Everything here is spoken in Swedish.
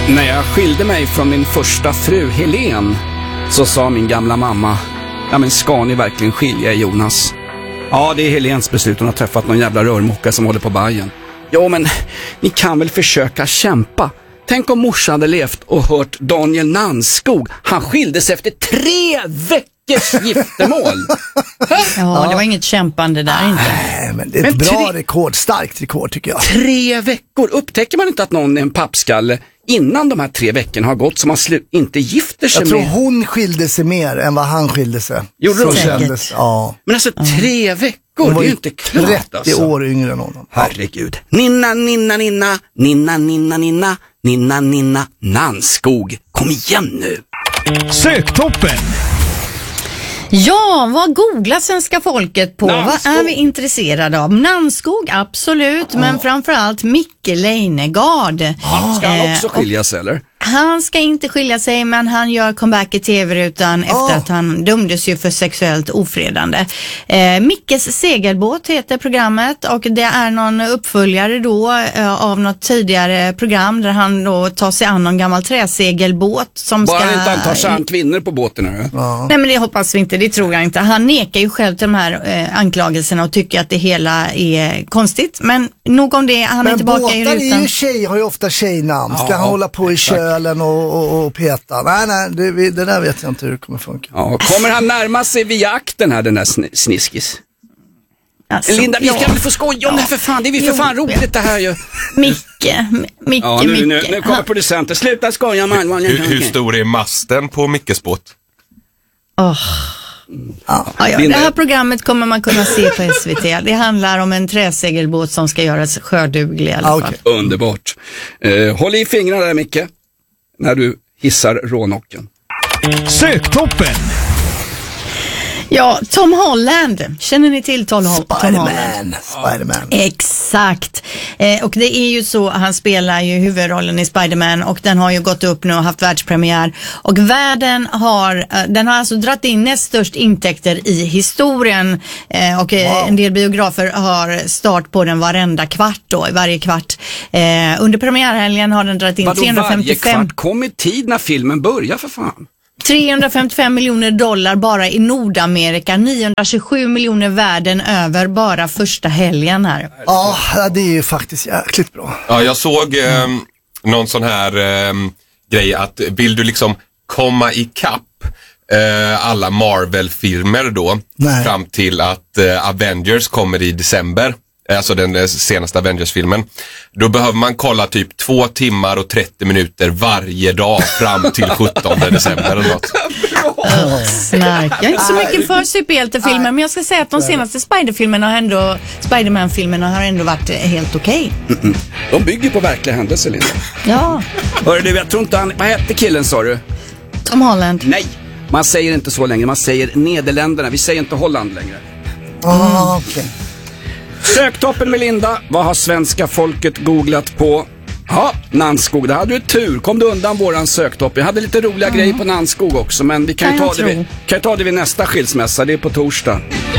När jag skilde mig från min första fru Helen så sa min gamla mamma: ja men ska ni verkligen skilja Jonas? Ja, det är Helens beslut, hon har träffat någon jävla rörmokare som håller på Bajen. Jo men ni kan väl försöka kämpa. Tänk om morsan hade levt och hört Daniel Nanskog. Han skildes efter 3 veckors giftermål. Ja, det var inget kämpande där inte. Nej, men det är ett bra rekord, starkt rekord tycker jag. 3 veckor, upptäcker man inte att någon är en pappskalle innan de här 3 veckorna har gått som man inte gifter sig med? Jag tror hon skilde sig mer än vad han skilde sig. Gjorde så de kändes, ja. Men alltså 3 veckor, det är ju inte klart 30 år yngre än honom. Herregud. Ninna, ninna, ninna, ninna, ninna, ninna, ninna, ninna, Nanskog. Kom igen nu. Söktoppen. Ja, vad googlar svenska folket på? Nanskog. Vad är vi intresserade av? Nanskog, absolut, men framförallt Micke Leijnegard. Ska han också skiljas eller? Han ska inte skilja sig, men han gör comeback i tv-rutan efter att han dömdes ju för sexuellt ofredande. Mickes segelbåt heter programmet och det är någon uppföljare då av något tidigare program där han då tar sig an någon gammal träsegelbåt som Bara ska... inte han tar sig an kvinnor på båten nu. Nej, men det hoppas vi inte, det tror jag inte. Han nekar ju själv till de här anklagelserna och tycker att det hela är konstigt. Men nog om det, han är tillbaka i rutan. Men båtar är ju har ju ofta tjejnamn. Ska han hålla på i kölen och peta? Nej, det där vet jag inte hur det kommer funka. Ja, kommer han närma sig via akten här, den där sniskis? Alltså, Linda, vi kan väl få skoja om det här för fan. Det är för fan roligt det här ju. Micke. Ja, nu kommer producenten. Sluta skoja man. Hur stor är masten på Mickes båt? Det här programmet kommer man kunna se på SVT. Det handlar om en träsegelbåt som ska göras sjöduglig i alla fall. Okay. Underbart. Håll i fingrarna där Micke när du hissar rånocken. Söktoppen. Ja, Tom Holland. Känner ni till Tom Holland? Spider-Man. Exakt. Och det är ju så, han spelar ju huvudrollen i Spider-Man och den har ju gått upp nu och haft världspremiär. Och den har alltså dratt in näst störst intäkter i historien. Och en del biografer har start på den varenda kvart då, varje kvart. Under premiärhelgen har den dratt in 355... Varje kvart kom i tid när filmen börjar för fan. 355 miljoner dollar bara i Nordamerika, 927 miljoner världen över bara första helgen här. Ja, det är ju faktiskt jäkligt bra. Ja, jag såg någon sån här grej att vill du liksom komma ikapp alla Marvel-filmer då fram till att Avengers kommer i december. Alltså den senaste Avengers-filmen. Då behöver man kolla typ 2 timmar och 30 minuter varje dag fram till 17 december eller något. Snark. Jag är inte så mycket för superhjältefilmer, men jag ska säga att de senaste Spider-Man-filmerna har ändå varit helt okej. De bygger på verkliga händelser, Linda. Ja. Hörru du, jag tror inte han... Vad hette killen, sa du? Tom Holland. Nej, man säger inte så längre. Man säger Nederländerna. Vi säger inte Holland längre. Okej. Söktoppen med Linda. Vad har svenska folket googlat på? Ja, Nanskog, där hade du tur. Kom du undan våran söktopp. Jag hade lite roliga grejer på Nanskog också, men vi kan ju ta det vid nästa skilsmässa. Det är på torsdag.